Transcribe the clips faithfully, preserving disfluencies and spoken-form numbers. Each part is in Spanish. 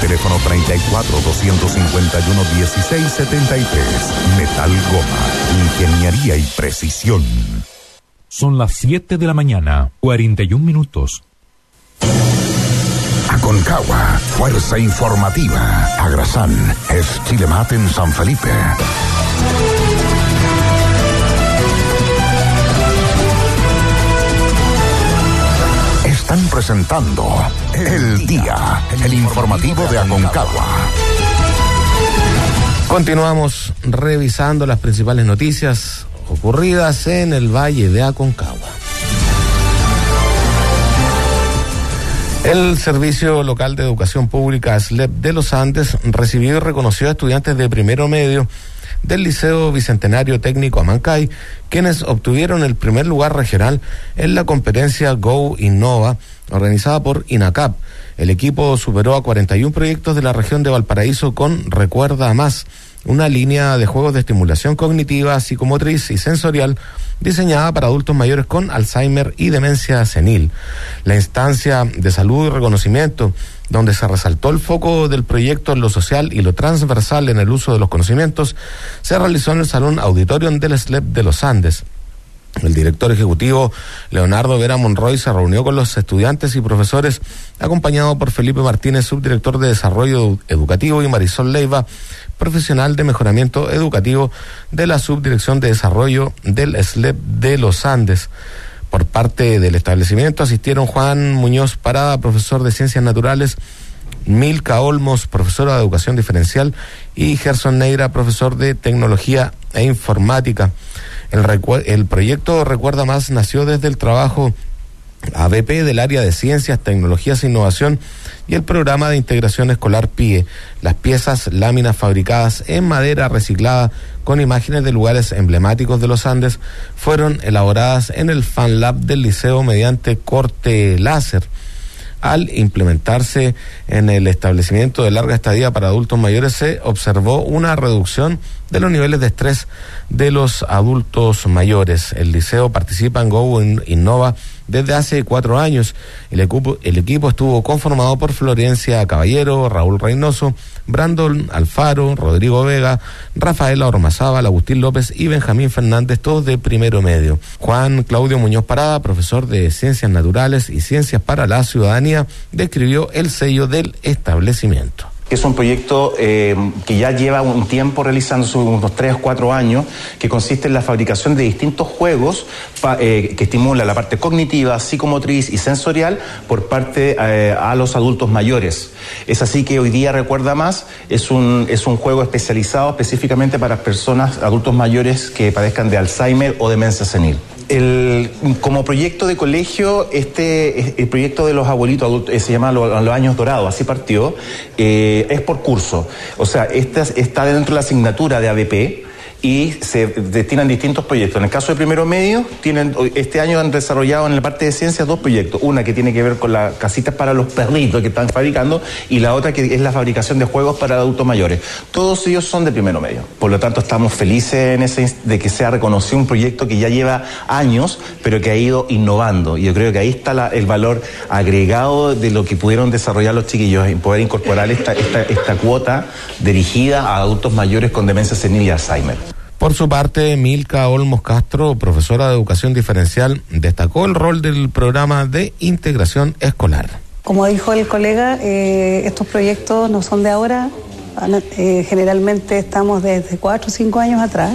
Teléfono treinta y cuatro, doscientos cincuenta y uno, dieciséis setenta y tres. Metal Goma, ingeniería y precisión. Son las siete de la mañana, cuarenta y un minutos. Aconcagua, fuerza informativa. Agrasán es Chilemat en San Felipe. Están presentando El Día, el informativo de Aconcagua. Continuamos revisando las principales noticias ocurridas en el Valle de Aconcagua. El Servicio Local de Educación Pública S L E P de los Andes recibió y reconoció a estudiantes de primero medio del Liceo Bicentenario Técnico Amancay, quienes obtuvieron el primer lugar regional en la competencia Go Innova, organizada por INACAP. El equipo superó a cuarenta y un proyectos de la región de Valparaíso con Recuerda Más, una línea de juegos de estimulación cognitiva, psicomotriz y sensorial diseñada para adultos mayores con Alzheimer y demencia senil. La instancia de salud y reconocimiento, donde se resaltó el foco del proyecto en lo social y lo transversal en el uso de los conocimientos, se realizó en el Salón Auditorium del S L E P de los Andes. El director ejecutivo Leonardo Vera Monroy se reunió con los estudiantes y profesores, acompañado por Felipe Martínez, subdirector de Desarrollo Educativo, y Marisol Leiva, profesional de Mejoramiento Educativo de la Subdirección de Desarrollo del S L E P de los Andes. Por parte del establecimiento asistieron Juan Muñoz Parada, profesor de Ciencias Naturales, Milka Olmos, profesora de Educación Diferencial, y Gerson Neira, profesor de Tecnología e Informática. El, recu- el proyecto Recuerda Más nació desde el trabajo A B P del área de Ciencias, Tecnologías e Innovación y el programa de integración escolar P I E. Las piezas, láminas fabricadas en madera reciclada con imágenes de lugares emblemáticos de los Andes, fueron elaboradas en el Fan Lab del liceo mediante corte láser. Al implementarse en el establecimiento de larga estadía para adultos mayores, se observó una reducción de los niveles de estrés de los adultos mayores. El liceo participa en Go Innova desde hace cuatro años. El equipo, el equipo estuvo conformado por Florencia Caballero, Raúl Reynoso, Brandon Alfaro, Rodrigo Vega, Rafaela Ormazábal, Agustín López y Benjamín Fernández, todos de primero medio. Juan Claudio Muñoz Parada, profesor de Ciencias Naturales y Ciencias para la Ciudadanía, describió el sello del establecimiento. Es un proyecto eh, que ya lleva un tiempo realizándose, unos tres o cuatro años, que consiste en la fabricación de distintos juegos pa, eh, que estimulan la parte cognitiva, psicomotriz y sensorial por parte eh, a los adultos mayores. Es así que hoy día Recuerda Más es un, es un juego especializado específicamente para personas, adultos mayores que padezcan de Alzheimer o demencia senil. El, como proyecto de colegio, este el proyecto de los abuelitos adultos, se llama Los, los Años Dorados, así partió, eh, es por curso. O sea, esta está dentro de la asignatura de A B P y se destinan distintos proyectos. En el caso de primero medio, tienen este año han desarrollado en la parte de ciencias dos proyectos. Una que tiene que ver con las casitas para los perritos que están fabricando y la otra que es la fabricación de juegos para adultos mayores. Todos ellos son de primero medio. Por lo tanto, estamos felices en ese, de que sea reconocido un proyecto que ya lleva años, pero que ha ido innovando. Y yo creo que ahí está la, el valor agregado de lo que pudieron desarrollar los chiquillos, en poder incorporar esta, esta, esta cuota dirigida a adultos mayores con demencia senil y Alzheimer. Por su parte, Milka Olmos Castro, profesora de Educación Diferencial, destacó el rol del programa de integración escolar. Como dijo el colega, eh, estos proyectos no son de ahora, eh, generalmente estamos desde cuatro o cinco años atrás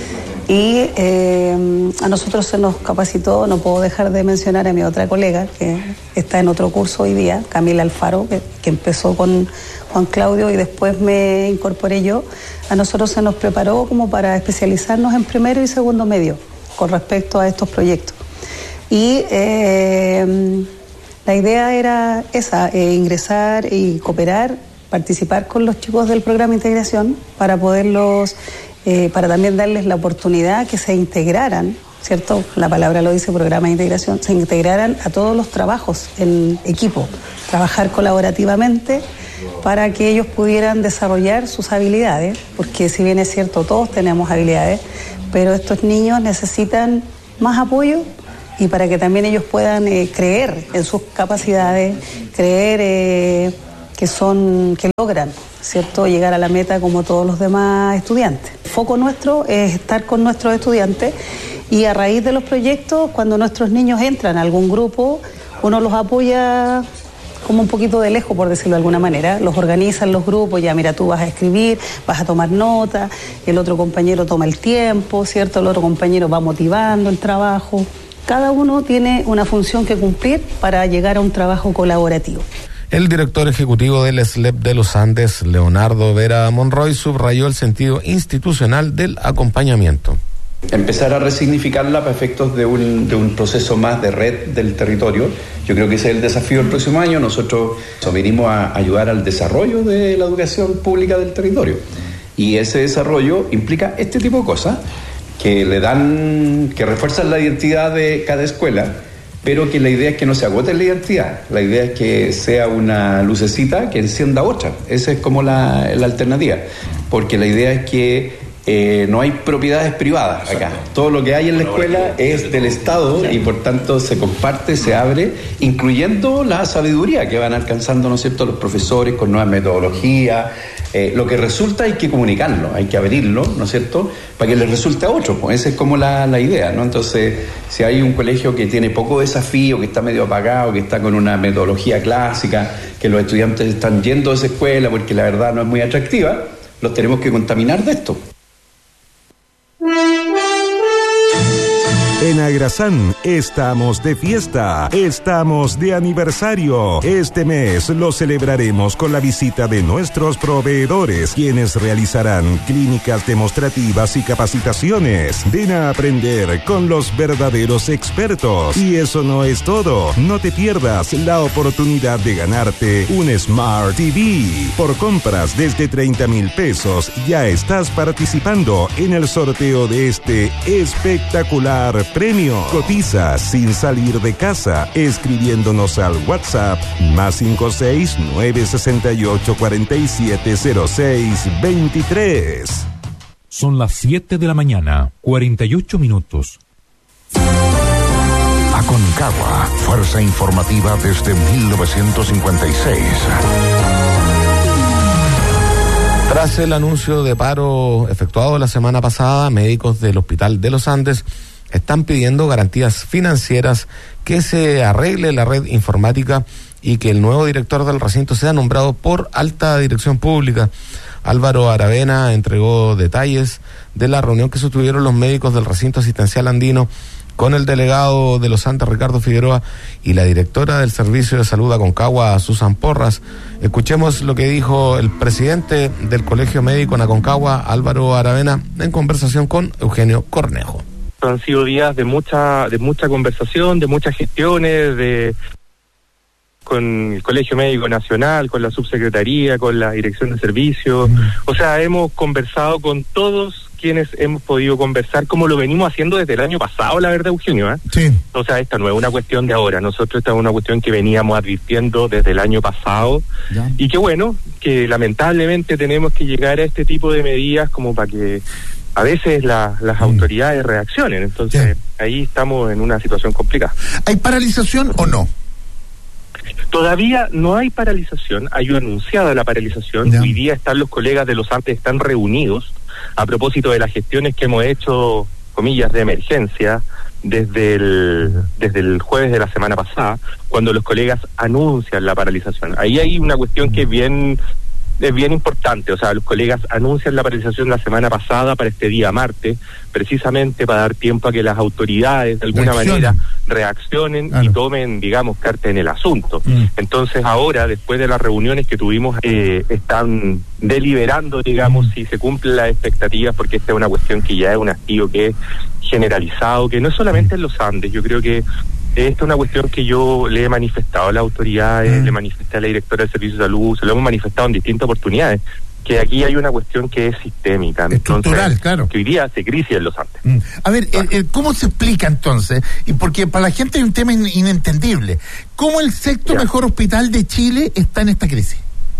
y eh, a nosotros se nos capacitó, no puedo dejar de mencionar a mi otra colega que está en otro curso hoy día, Camila Alfaro, que, que empezó con Juan Claudio y después me incorporé yo. A nosotros se nos preparó como para especializarnos en primero y segundo medio con respecto a estos proyectos. Y eh, la idea era esa, eh, ingresar y cooperar, participar con los chicos del programa de integración para poderlos, eh, para también darles la oportunidad que se integraran, ¿cierto? La palabra lo dice, programa de integración, se integraran a todos los trabajos en equipo, trabajar colaborativamente para que ellos pudieran desarrollar sus habilidades, porque si bien es cierto, todos tenemos habilidades, pero estos niños necesitan más apoyo y para que también ellos puedan eh, creer en sus capacidades, creer eh, que son que logran, ¿cierto?, llegar a la meta como todos los demás estudiantes. El foco nuestro es estar con nuestros estudiantes y a raíz de los proyectos, cuando nuestros niños entran a algún grupo, uno los apoya como un poquito de lejos, por decirlo de alguna manera, los organizan los grupos, ya mira, tú vas a escribir, vas a tomar nota, el otro compañero toma el tiempo, ¿cierto?, el otro compañero va motivando el trabajo. Cada uno tiene una función que cumplir para llegar a un trabajo colaborativo. El director ejecutivo del S L E P de los Andes, Leonardo Vera Monroy, subrayó el sentido institucional del acompañamiento. Empezar a resignificarla para efectos de un, de un proceso más de red del territorio. Yo creo que ese es el desafío del próximo año. Nosotros venimos a ayudar al desarrollo de la educación pública del territorio. Y ese desarrollo implica este tipo de cosas que le dan, que refuerzan la identidad de cada escuela, pero que la idea es que no se agote la identidad. La idea es que sea una lucecita que encienda otra. Esa es como la, la alternativa. Porque la idea es que Eh, no hay propiedades privadas acá. Todo lo que hay en la escuela es del Estado y por tanto se comparte, se abre, incluyendo la sabiduría que van alcanzando, ¿no es cierto?, los profesores con nuevas metodologías. Eh, lo que resulta hay que comunicarlo, hay que abrirlo, ¿no es cierto?, para que les resulte a otros. Pues esa es como la, la idea, ¿no? Entonces, si hay un colegio que tiene poco desafío, que está medio apagado, que está con una metodología clásica, que los estudiantes están yendo a esa escuela porque la verdad no es muy atractiva, los tenemos que contaminar de esto. En Agrasán estamos de fiesta, estamos de aniversario. Este mes lo celebraremos con la visita de nuestros proveedores, quienes realizarán clínicas demostrativas y capacitaciones. Ven a aprender con los verdaderos expertos. Y eso no es todo, no te pierdas la oportunidad de ganarte un Smart T V. Por compras desde treinta mil pesos ya estás participando en el sorteo de este espectacular premio. Cotiza sin salir de casa, escribiéndonos al WhatsApp más cinco seis nueve seis ocho cuatro siete cero seis dos tres. Son las siete de la mañana, cuarenta y ocho minutos. Aconcagua, fuerza informativa desde mil novecientos cincuenta y seis. Tras el anuncio de paro efectuado la semana pasada, médicos del Hospital de los Andes están pidiendo garantías financieras, que se arregle la red informática y que el nuevo director del recinto sea nombrado por alta dirección pública. Álvaro Aravena entregó detalles de la reunión que sostuvieron los médicos del recinto asistencial andino con el delegado de los Andes, Ricardo Figueroa, y la directora del Servicio de Salud Aconcagua, Susan Porras. Escuchemos lo que dijo el presidente del Colegio Médico en Aconcagua, Álvaro Aravena, en conversación con Eugenio Cornejo. Han sido días de mucha de mucha conversación, de muchas gestiones, de con el Colegio Médico Nacional, con la subsecretaría, con la dirección de servicios. Mm. O sea, hemos conversado con todos quienes hemos podido conversar, como lo venimos haciendo desde el año pasado, la verdad, Eugenio, ¿eh? Sí. O sea, esta no es una cuestión de ahora. Nosotros esta es una cuestión que veníamos advirtiendo desde el año pasado. Ya. Y que bueno, que lamentablemente tenemos que llegar a este tipo de medidas como para que a veces la, las mm. autoridades reaccionen. Entonces, sí, ahí estamos en una situación complicada. ¿Hay paralización o no? Todavía no hay paralización, hay una anunciada la paralización. Ya. Hoy día están los colegas de los Andes, están reunidos a propósito de las gestiones que hemos hecho, comillas, de emergencia, desde el, desde el jueves de la semana pasada, cuando los colegas anuncian la paralización. Ahí hay una cuestión que es bien... es bien importante, o sea, los colegas anuncian la paralización la semana pasada para este día martes, precisamente para dar tiempo a que las autoridades de alguna reaccionen. manera reaccionen claro. y tomen, digamos, carta en el asunto. Mm. Entonces ahora, después de las reuniones que tuvimos, eh, están deliberando, digamos, mm. si se cumplen las expectativas, porque esta es una cuestión que ya es un hastío que es generalizado, que no es solamente mm. en los Andes. Yo creo que esta es una cuestión que yo le he manifestado a las autoridades, mm. le manifesté a la directora del Servicio de Salud, se lo hemos manifestado en distintas oportunidades, que aquí hay una cuestión que es sistémica. Estructural, entonces, claro. Que hoy día se crisis en los Andes. Mm. A ver, claro. el, el, ¿cómo se explica entonces? Y porque para la gente es un tema in, inentendible. ¿Cómo el sexto ya. mejor hospital de Chile está en esta crisis?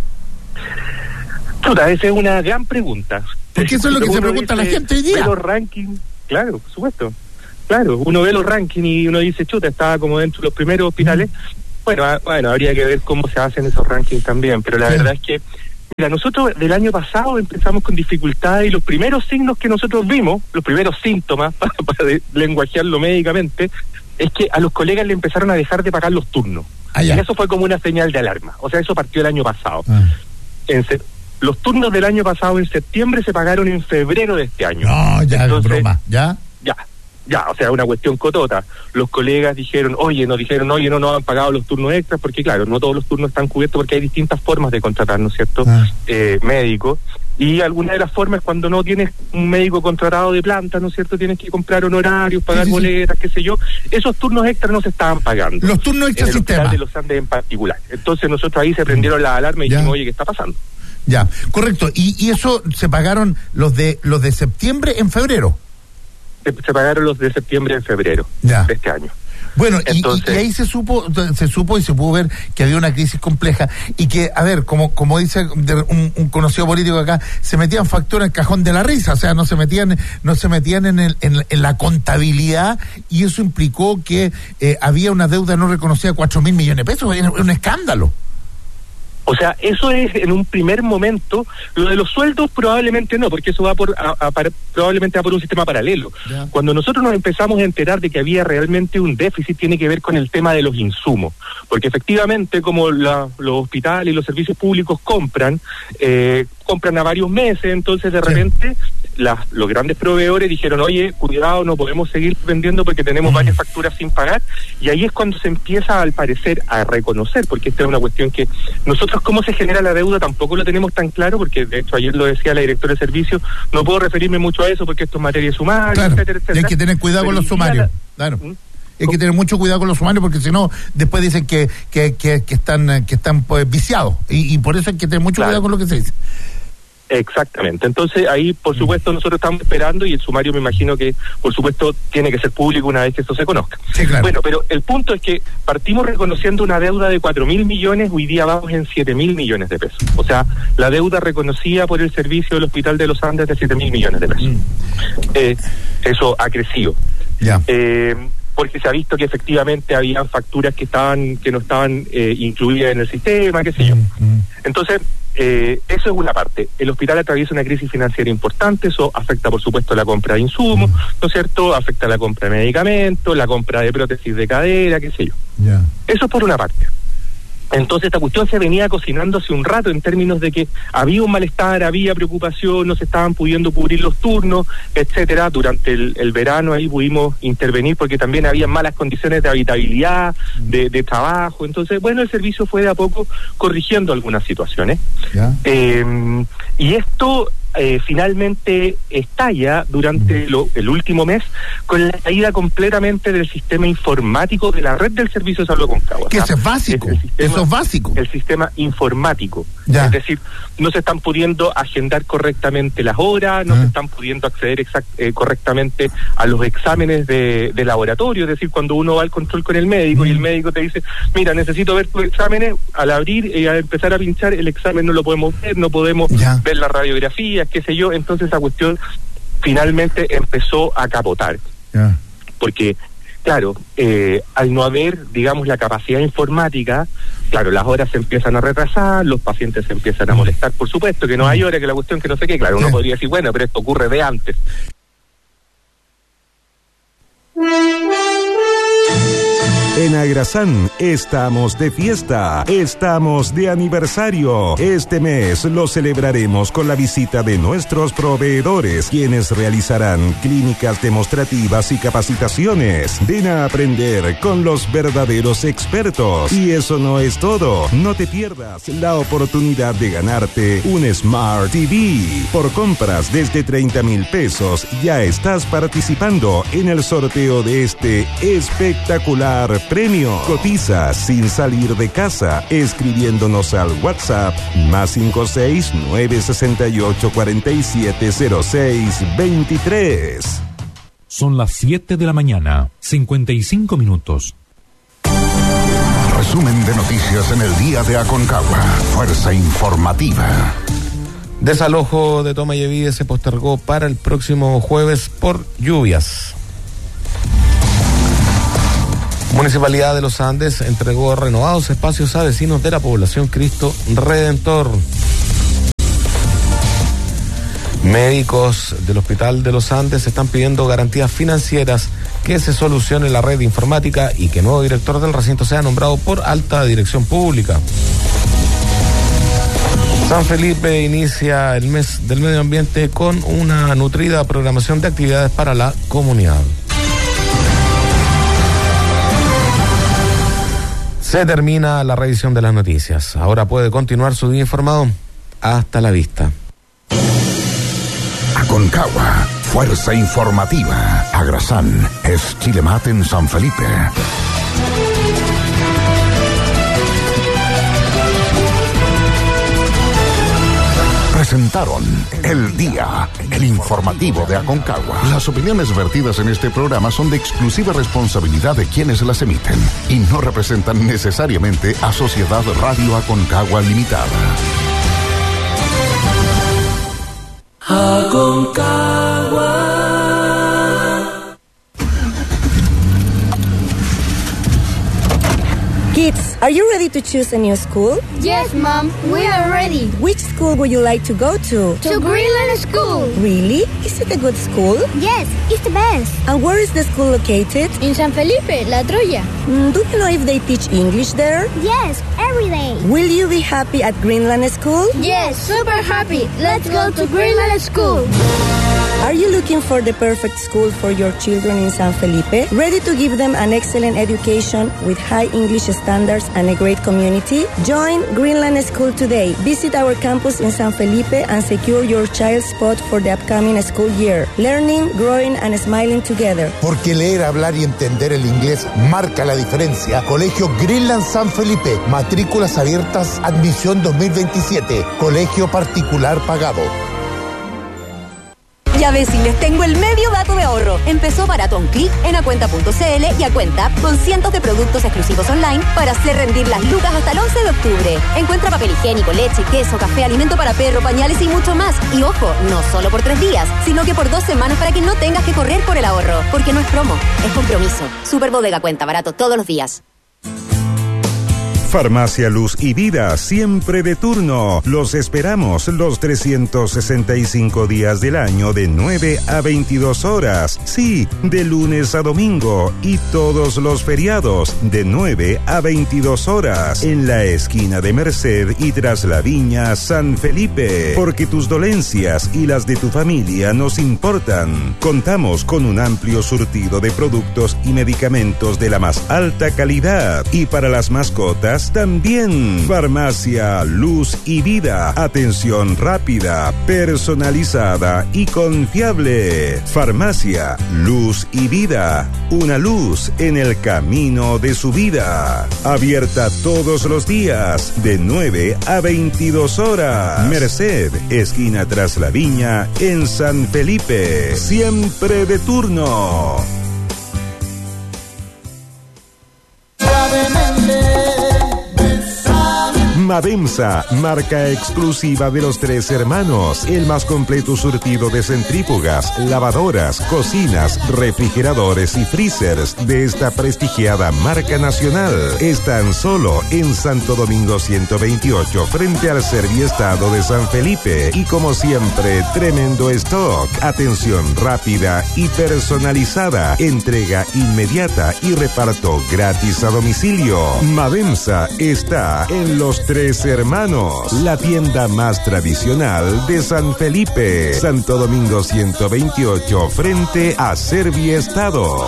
Chuta, esa es una gran pregunta. Porque eso es lo que se pregunta dice, la gente hoy día. Los rankings, claro, por supuesto. Claro, uno ve los rankings y uno dice, chuta, estaba como dentro de los primeros hospitales, mm. Bueno, a, bueno, habría que ver cómo se hacen esos rankings también, pero la sí. verdad es que, mira, nosotros del año pasado empezamos con dificultades y los primeros signos que nosotros vimos, los primeros síntomas, para, para lenguajearlo médicamente, es que a los colegas le empezaron a dejar de pagar los turnos. Ah, y eso fue como una señal de alarma. O sea, eso partió el año pasado. Ah. En se, los turnos del año pasado en septiembre se pagaron en febrero de este año. No, ya, Entonces, broma, ¿ya? Ya. Ya, o sea, una cuestión cotota. Los colegas dijeron, oye, nos dijeron, oye, no nos han pagado los turnos extras, porque claro, no todos los turnos están cubiertos porque hay distintas formas de contratar, ¿no es cierto? Ah. Eh, médicos. Y alguna de las formas es cuando no tienes un médico contratado de planta, ¿no es cierto? Tienes que comprar honorarios, pagar sí, sí, boletas, sí. qué sé yo. Esos turnos extras no se estaban pagando. Los turnos extras en el Hospital de los Andes en particular. Entonces nosotros ahí se prendieron las alarmas y ya. dijimos, oye, ¿qué está pasando? Ya, correcto. Y, y eso se pagaron los de los de septiembre en febrero. Se pagaron los de septiembre en febrero ya. de este año. Bueno, Entonces, y, y ahí se supo se supo y se pudo ver que había una crisis compleja y que, a ver, como como dice un, un conocido político acá, se metían facturas en el cajón de la risa, o sea, no se metían no se metían en, el, en, en la contabilidad, y eso implicó que eh, había una deuda no reconocida de cuatro mil millones de pesos, era un escándalo. O sea, eso es en un primer momento. Lo de los sueldos probablemente no, porque eso va por a, a, para, probablemente va por un sistema paralelo. Yeah. Cuando nosotros nos empezamos a enterar de que había realmente un déficit, tiene que ver con el tema de los insumos, porque efectivamente como la, los hospitales y los servicios públicos compran, eh, compran a varios meses, entonces de repente sí. las, los grandes proveedores dijeron, oye, cuidado, no podemos seguir vendiendo porque tenemos mm. varias facturas sin pagar, y ahí es cuando se empieza al parecer a reconocer, porque esta es una cuestión que nosotros cómo se genera la deuda tampoco lo tenemos tan claro, porque de hecho ayer lo decía la directora de servicio, no puedo referirme mucho a eso porque esto es materia sumaria, claro, etcétera, etcétera. Y hay que tener cuidado Pero con los sumarios, la... claro. ¿Mm? Hay que tener mucho cuidado con los sumarios porque si no, después dicen que que, que, que están que están pues, viciados, y, y por eso hay que tener mucho claro. cuidado con lo que se dice. Exactamente, entonces ahí por supuesto nosotros estamos esperando, y el sumario me imagino que por supuesto tiene que ser público una vez que esto se conozca. Sí, claro. Bueno, pero el punto es que partimos reconociendo una deuda de cuatro mil millones, hoy día vamos en siete mil millones de pesos. O sea, la deuda reconocida por el servicio del Hospital de los Andes de siete mil millones de pesos. Mm. Eh, eso ha crecido. Ya. Eh, porque se ha visto que efectivamente habían facturas que estaban que no estaban eh, incluidas en el sistema, qué sé yo. Mm. Entonces, Eh, eso es una parte. El hospital atraviesa una crisis financiera importante, eso afecta por supuesto la compra de insumos, ¿no es cierto? Afecta la compra de medicamentos, la compra de prótesis de cadera, qué sé yo. Yeah. Eso es por una parte. Entonces esta cuestión se venía cocinando hace un rato en términos de que había un malestar, había preocupación, no se estaban pudiendo cubrir los turnos, etcétera. Durante el, el verano ahí pudimos intervenir porque también había malas condiciones de habitabilidad, de, de trabajo. Entonces, bueno, el servicio fue de a poco corrigiendo algunas situaciones. ¿Ya? Eh, y esto eh, finalmente estalla durante lo, el último mes con la caída completamente del sistema informático de la red del Servicio de Salud Aconcagua. Que eso es básico, es sistema, eso es básico. El sistema informático. Ya. Es decir, no se están pudiendo agendar correctamente las horas, no ah. se están pudiendo acceder exact, eh, correctamente a los exámenes de, de laboratorio. Es decir, cuando uno va al control con el médico mm. y el médico te dice, mira, necesito ver tus exámenes, al abrir y al empezar a pinchar el examen no lo podemos ver, no podemos ya. ver la radiografía, qué sé yo. Entonces esa cuestión finalmente empezó a capotar. Yeah. Porque, claro, eh, al no haber, digamos, la capacidad informática, claro, las horas se empiezan a retrasar, los pacientes se empiezan a molestar, por supuesto, que no hay hora, que la cuestión que no sé qué, claro, uno yeah. podría decir, bueno, pero esto ocurre de antes. En Agrasán estamos de fiesta, estamos de aniversario. Este mes lo celebraremos con la visita de nuestros proveedores, quienes realizarán clínicas demostrativas y capacitaciones. Ven a aprender con los verdaderos expertos. Y eso no es todo, no te pierdas la oportunidad de ganarte un Smart T V. Por compras desde treinta mil pesos ya estás participando en el sorteo de este espectacular premio. Cotiza sin salir de casa, escribiéndonos al WhatsApp más cinco seis nueve seis ocho cuatro siete cero seis dos tres. Son las siete de la mañana, cincuenta y cinco minutos. Resumen de noticias en el día de Aconcagua. Fuerza informativa. Desalojo de Toma y Evide se postergó para el próximo jueves por lluvias. Municipalidad de Los Andes entregó renovados espacios a vecinos de la población Cristo Redentor. Médicos del Hospital de Los Andes están pidiendo garantías financieras, que se solucione la red informática y que el nuevo director del recinto sea nombrado por alta dirección pública. San Felipe inicia el mes del medio ambiente con una nutrida programación de actividades para la comunidad. Se termina la revisión de las noticias. Ahora puede continuar su día informado. Hasta la vista. Aconcagua, fuerza informativa. Agrasan, es Chilemat en San Felipe. Presentaron El Día, el informativo de Aconcagua. Las opiniones vertidas en este programa son de exclusiva responsabilidad de quienes las emiten y no representan necesariamente a Sociedad Radio Aconcagua Limitada. Aconcagua. Kids, are you ready to choose a new school? Yes, Mom, we are ready. Which school would you like to go to? To Greenland School. Really? Is it a good school? Yes, it's the best. And where is the school located? In San Felipe, La Troya. Mm, do you know if they teach English there? Yes, every day. Will you be happy at Greenland School? Yes, super happy. Let's go to Greenland School. Are you looking for the perfect school for your children in San Felipe? Ready to give them an excellent education with high English standards and a great community? Join Greenland School today. Visit our campus in San Felipe and secure your child's spot for the upcoming school year. Learning, growing and smiling together. Porque leer, hablar y entender el inglés marca la diferencia. Colegio Greenland San Felipe. Matrículas abiertas. Admisión dos mil veintisiete. Colegio particular pagado. Ya ves, les tengo el medio dato de ahorro. Empezó barato a un clic en acuenta punto cl y Acuenta con cientos de productos exclusivos online para hacer rendir las lucas hasta el once de octubre. Encuentra papel higiénico, leche, queso, café, alimento para perro, pañales y mucho más. Y ojo, no solo por tres días, sino que por dos semanas para que no tengas que correr por el ahorro. Porque no es promo, es compromiso. Super Bodega Cuenta, barato todos los días. Farmacia Luz y Vida, siempre de turno. Los esperamos los trescientos sesenta y cinco días del año de nueve a veintidós horas. Sí, de lunes a domingo y todos los feriados de nueve a veintidós horas. En la esquina de Merced y tras la Viña San Felipe. Porque tus dolencias y las de tu familia nos importan. Contamos con un amplio surtido de productos y medicamentos de la más alta calidad. Y para las mascotas, también. Farmacia Luz y Vida. Atención rápida, personalizada y confiable. Farmacia Luz y Vida. Una luz en el camino de su vida. Abierta todos los días de nueve a veintidós horas. Merced, esquina tras la Viña en San Felipe. Siempre de turno. Mademsa, marca exclusiva de los Tres Hermanos, el más completo surtido de centrífugas, lavadoras, cocinas, refrigeradores y freezers de esta prestigiada marca nacional. Están solo en Santo Domingo ciento veintiocho, frente al Serviestado de San Felipe. Y como siempre, tremendo stock, atención rápida y personalizada, entrega inmediata y reparto gratis a domicilio. Mademsa está en los Tres Hermanos, la tienda más tradicional de San Felipe, Santo Domingo ciento veintiocho, frente a Serviestado.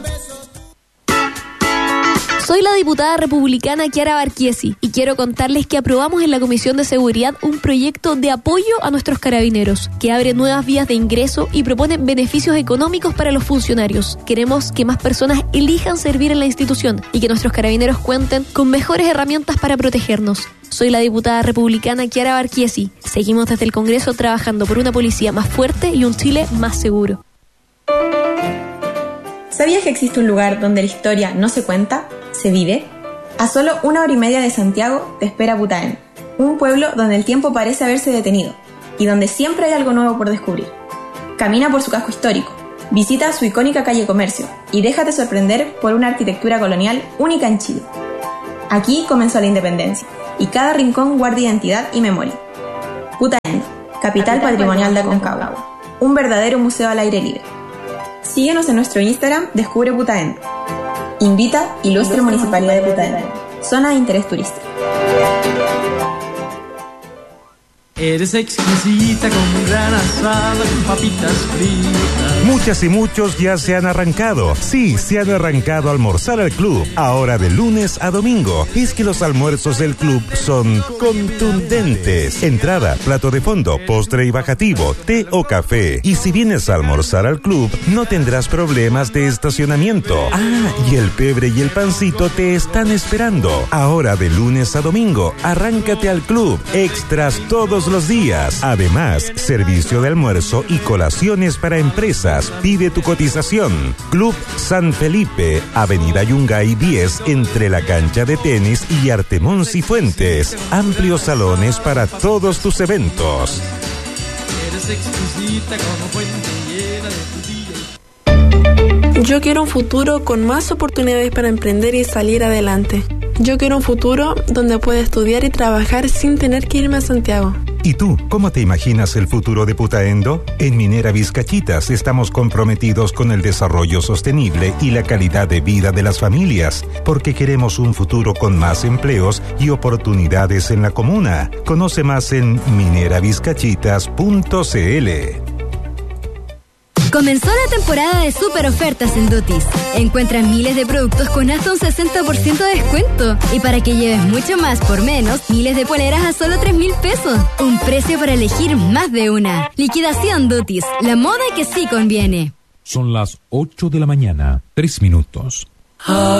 Soy la diputada republicana Chiara Barquiesi y quiero contarles que aprobamos en la Comisión de Seguridad un proyecto de apoyo a nuestros carabineros, que abre nuevas vías de ingreso y propone beneficios económicos para los funcionarios. Queremos que más personas elijan servir en la institución y que nuestros carabineros cuenten con mejores herramientas para protegernos. Soy la diputada republicana Chiara Barquiesi. Seguimos desde el Congreso trabajando por una policía más fuerte y un Chile más seguro. ¿Sabías que existe un lugar donde la historia no se cuenta, se vive? A solo una hora y media de Santiago te espera Putaén, un pueblo donde el tiempo parece haberse detenido y donde siempre hay algo nuevo por descubrir. Camina por su casco histórico, Visita su icónica calle Comercio y déjate sorprender por una arquitectura colonial única en Chile. Aquí comenzó la independencia y cada rincón guarda identidad y memoria. Putaendo, capital patrimonial de Aconcagua, un verdadero museo al aire libre. Síguenos en nuestro Instagram, Descubre Putaendo. Invita Ilustre Municipalidad de Putaendo, zona de interés turístico. Eres exquisita con un gran asado con papitas fritas. Muchas y muchos ya se han arrancado. Sí, se han arrancado a almorzar al club. Ahora de lunes a domingo. Es que los almuerzos del club son contundentes. Entrada, plato de fondo, postre y bajativo, té o café. Y si vienes a almorzar al club, no tendrás problemas de estacionamiento. Ah, y el pebre y el pancito te están esperando. Ahora de lunes a domingo, arráncate al club. Extras todos los días. Además, servicio de almuerzo y colaciones para empresas. Pide tu cotización. Club San Felipe, Avenida Yungay diez, entre la cancha de tenis y Artemón Cifuentes. Amplios salones para todos tus eventos. Eres exquisita como fuente llena de frutilla. Yo quiero un futuro con más oportunidades para emprender y salir adelante. Yo quiero un futuro donde pueda estudiar y trabajar sin tener que irme a Santiago. ¿Y tú, cómo te imaginas el futuro de Putaendo? En Minera Vizcachitas estamos comprometidos con el desarrollo sostenible y la calidad de vida de las familias, porque queremos un futuro con más empleos y oportunidades en la comuna. Conoce más en minera vizcachitas punto c l. Comenzó la temporada de super ofertas en Dutis. Encuentras miles de productos con hasta un sesenta por ciento de descuento. Y para que lleves mucho más por menos, miles de poleras a solo tres mil pesos. Un precio para elegir más de una. Liquidación Dutis, la moda que sí conviene. Son las ocho de la mañana, tres minutos.